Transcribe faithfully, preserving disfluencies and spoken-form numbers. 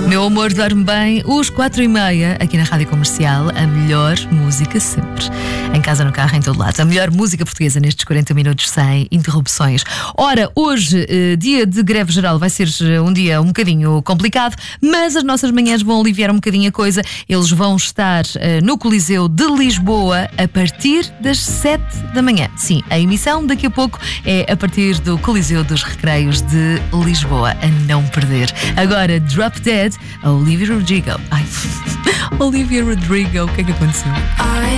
Meu amor dorme bem, os quatro e meia, aqui na Rádio Comercial, a melhor música sempre. Em casa, no carro, em todo lado. A melhor música portuguesa nestes quarenta minutos sem interrupções. Ora, hoje, eh, dia de greve geral, vai ser um dia um bocadinho complicado, mas as nossas manhãs vão aliviar um bocadinho a coisa. Eles vão estar eh, no Coliseu de Lisboa a partir das sete da manhã. Sim, a emissão daqui a pouco é a partir do Coliseu dos Recreios de Lisboa. A não perder. Agora, Drop Dead, a Olivia Rodrigo. Ai, Olivia Rodrigo, o que é que aconteceu?